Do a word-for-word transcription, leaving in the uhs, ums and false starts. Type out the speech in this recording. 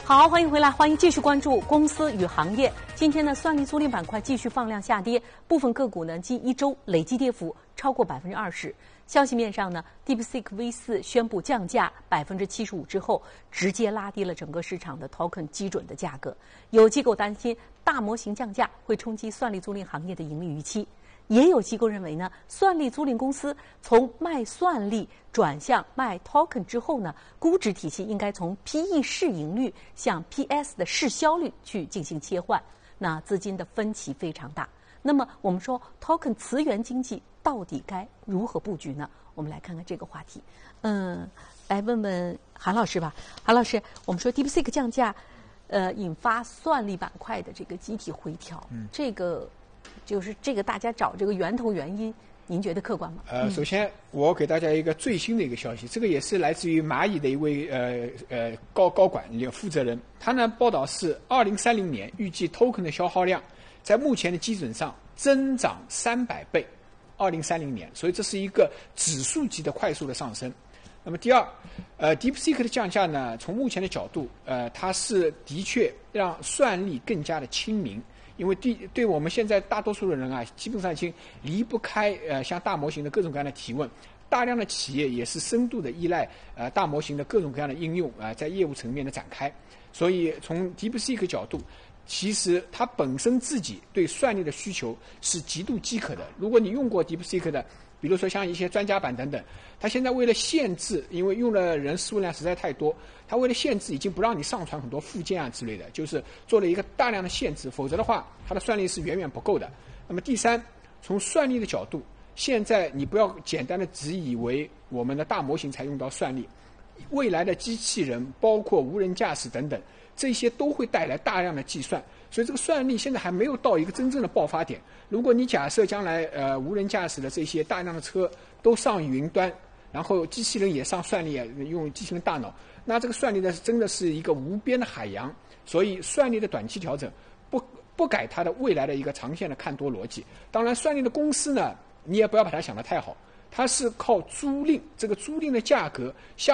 好，欢迎回来，欢迎继续关注公司与行业。今天呢，算力租赁板块继续放量下跌，部分个股呢近一周累计跌幅超过百分之二十。消息面上呢 ，DeepSeek V 四宣布降价百分之七十五之后，直接拉低了整个市场的 token 基准的价格。有机构担心大模型降价会冲击算力租赁行业的盈利预期。也有机构认为呢，算力租赁公司从卖算力转向卖 token 之后呢，估值体系应该从 P E 市盈率向 P S 的市销率去进行切换。那资金的分歧非常大。那么我们说 token 词源经济到底该如何布局呢？我们来看看这个话题。嗯，来问问韩老师吧。韩老师，我们说 DeepSeek 降价，呃，引发算力板块的这个集体回调，嗯，这个。就是这个，大家找这个源头原因，您觉得客观吗？ 呃，首先我给大家一个最新的一个消息，这个也是来自于蚂蚁的一位呃呃高高管一个负责人，他呢报道是二零三零年预计 token 的消耗量在目前的基准上增长三百倍，二零三零年，所以这是一个指数级的快速的上升。那么第二，呃 ，DeepSeek 的降价呢，从目前的角度，呃，它是的确让算力更加的亲民。因为对对我们现在大多数的人啊，基本上已经离不开呃像大模型的各种各样的提问，大量的企业也是深度的依赖呃大模型的各种各样的应用啊、呃，在业务层面的展开。所以从 DeepSeek 角度，其实它本身自己对算力的需求是极度饥渴的。如果你用过 DeepSeek 的，比如说像一些专家版等等，它现在为了限制，因为用的人数量实在太多，它为了限制已经不让你上传很多附件啊之类的，就是做了一个大量的限制，否则的话它的算力是远远不够的。那么第三，从算力的角度，现在你不要简单的只以为我们的大模型才用到算力，未来的机器人包括无人驾驶等等，这些都会带来大量的计算，所以这个算力现在还没有到一个真正的爆发点。如果你假设将来呃无人驾驶的这些大量的车都上云端，然后机器人也上算力，用机器人大脑，那这个算力呢真的是一个无边的海洋。所以算力的短期调整不不改它的未来的一个长线的看多逻辑。当然算力的公司呢，你也不要把它想得太好，它是靠租赁，这个租赁的价格相